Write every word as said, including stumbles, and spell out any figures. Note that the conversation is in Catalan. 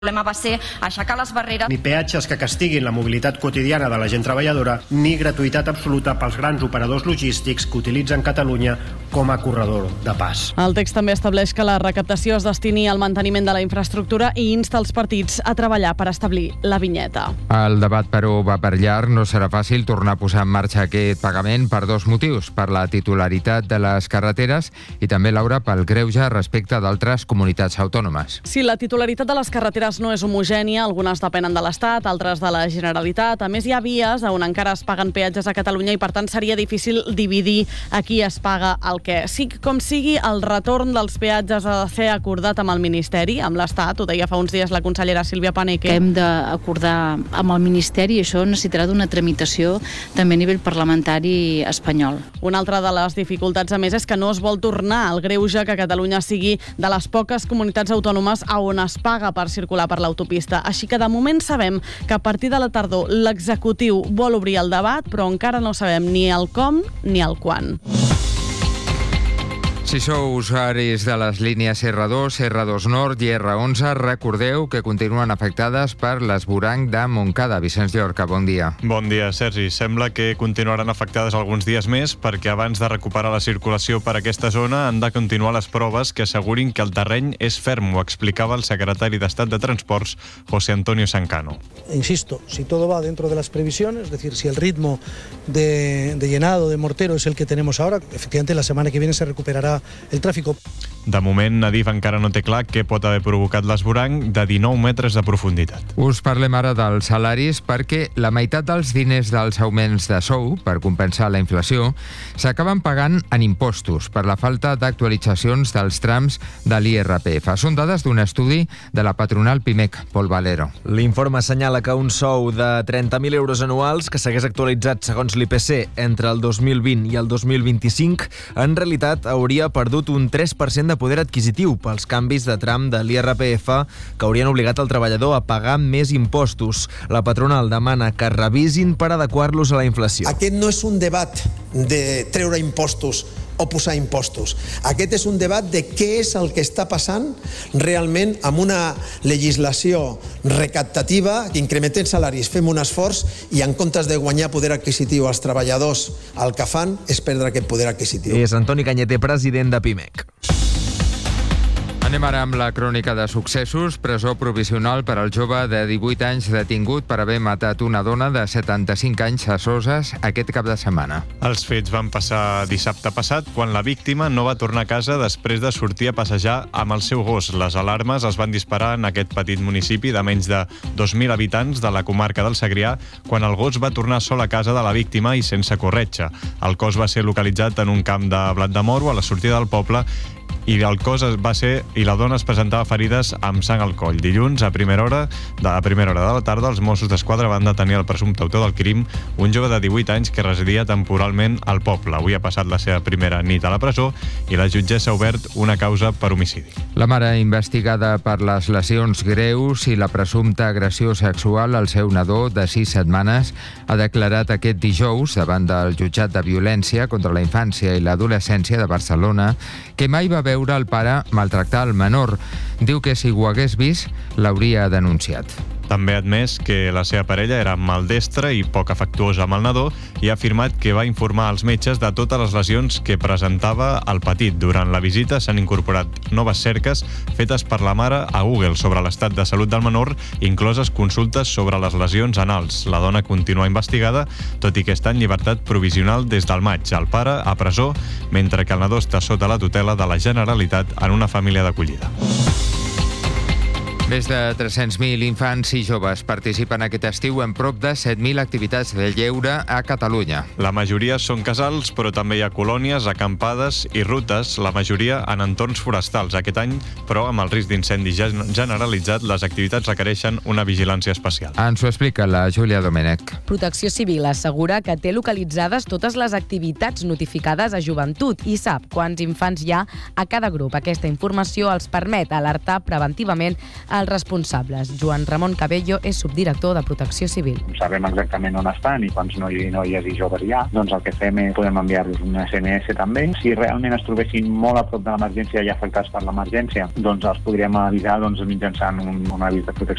El problema va ser aixecar les barreres. Ni peatges que castiguin la mobilitat quotidiana de la gent treballadora, ni gratuïtat absoluta pels grans operadors logístics que utilitzen Catalunya com a corredor de pas. El text també estableix que la recaptació es destini al manteniment de la infraestructura i insta els partits a treballar per establir la vinyeta. El debat, però, va per llarg. No serà fàcil tornar a posar en marxa aquest pagament per dos motius: per la titularitat de les carreteres i també, Laura, pel greuge respecte d'altres comunitats autònomes. Si la titularitat de les carreteres no és homogènia, algunes depenen de l'Estat, altres de la Generalitat. A més, hi ha vies on encara es paguen peatges a Catalunya i, per tant, seria difícil dividir a qui es paga el què. Sí, com sigui, el retorn dels peatges ha de ser acordat amb el Ministeri, amb l'Estat. Ho deia fa uns dies la consellera Sílvia Paneque. Hem d'acordar amb el Ministeri i això necessitarà d'una tramitació també a nivell parlamentari espanyol. Una altra de les dificultats, a més, és que no es vol tornar al greuge que Catalunya sigui de les poques comunitats autònomes a on es paga per circular per l'autopista. Així que de moment sabem que a partir de la tardor l'executiu vol obrir el debat, però encara no sabem ni el com ni el quan. Si sou usuaris de les línies erra dos, erra dos Nord i erra onze, recordeu que continuen afectades per l'esvoranc de Montcada. Vicenç Llorca, bon dia. Bon dia, Sergi. Sembla que continuaran afectades alguns dies més perquè abans de recuperar la circulació per aquesta zona han de continuar les proves que assegurin que el terreny és ferm, ho explicava el secretari d'Estat de Transports, José Antonio Sancano. Insisto, si todo va dentro de las previsiones, es decir, si el ritmo de, de llenado de mortero es el que tenemos ahora, efectivamente la semana que viene se recuperarà el tràfic. De moment, Adif encara no té clar què pot haver provocat l'esvoranc de dinou metres de profunditat. Us parlem ara dels salaris perquè la meitat dels diners dels augments de sou, per compensar la inflació, s'acaben pagant en impostos per la falta d'actualitzacions dels trams de l'I R P F. Són dades d'un estudi de la patronal Pimec, Pol Valero. L'informe assenyala que un sou de trenta mil euros anuals que s'hagués actualitzat segons l'I P C entre el dos mil vint i el dos mil vint-i-cinc en realitat hauria perdut un tres per cent de poder adquisitiu pels canvis de tram de l'I R P F que haurien obligat el treballador a pagar més impostos. La patronal demana que es revisin per adequar-los a la inflació. Aquest no és un debat de treure impostos o posar impostos. Aquest és un debat de què és el que està passant realment amb una legislació recaptativa, que incrementem salaris, fem un esforç i en comptes de guanyar poder adquisitiu als treballadors, el que fan és perdre aquest poder adquisitiu. És Antoni Cañete, president de Pimec. Anem ara amb la crònica de successos. Presó provisional per al jove de divuit anys detingut per haver matat una dona de setanta-cinc anys a Soses aquest cap de setmana. Els fets van passar dissabte passat, quan la víctima no va tornar a casa després de sortir a passejar amb el seu gos. Les alarmes es van disparar en aquest petit municipi de menys de dos mil habitants de la comarca del Segrià, quan el gos va tornar sol a casa de la víctima i sense corretja. El cos va ser localitzat en un camp de blat de moro a la sortida del poble i el cos va ser i la dona es presentava ferides amb sang al coll. Dilluns, a primera hora de, a primera hora de la tarda, els Mossos d'Esquadra van detenir el presumpte autor del crim, un jove de divuit anys que residia temporalment al poble. Avui ha passat la seva primera nit a la presó i la jutgessa ha obert una causa per homicidi. La mare, investigada per les lesions greus i la presumpta agressió sexual al seu nadó de sis setmanes, ha declarat aquest dijous davant del jutjat de violència contra la infància i l'adolescència de Barcelona que mai va veure el pare maltractar el menor. Diu que si ho hagués vist, l'hauria denunciat. També ha admès que la seva parella era maldestra i poc afectuosa amb el nadó i ha afirmat que va informar als metges de totes les lesions que presentava el petit. Durant la visita s'han incorporat noves cerques fetes per la mare a Google sobre l'estat de salut del menor, incloses consultes sobre les lesions anals. La dona continua investigada, tot i que està en llibertat provisional des del maig. El pare a presó, mentre que el nadó està sota la tutela de la Generalitat en una família d'acollida. Més de tres-cents mil infants i joves participen aquest estiu en prop de set mil activitats de lleure a Catalunya. La majoria són casals, però també hi ha colònies, acampades i rutes, la majoria en entorns forestals. Aquest any, però, amb el risc d'incendi generalitzat, les activitats requereixen una vigilància especial. Ens ho explica la Júlia Domènech. Protecció Civil assegura que té localitzades totes les activitats notificades a Joventut i sap quants infants hi ha a cada grup. Aquesta informació els permet alertar preventivament a els responsables. Joan Ramon Cabello és subdirector de Protecció Civil. Sabem exactament on estan i quants noies i noies i joves hi ha. Doncs el que fem és podem enviar-los un S M S també. Si realment es trobessin molt a prop de l'emergència i afectats per l'emergència, doncs els podríem avisar doncs, mitjançant un, un avís de protecció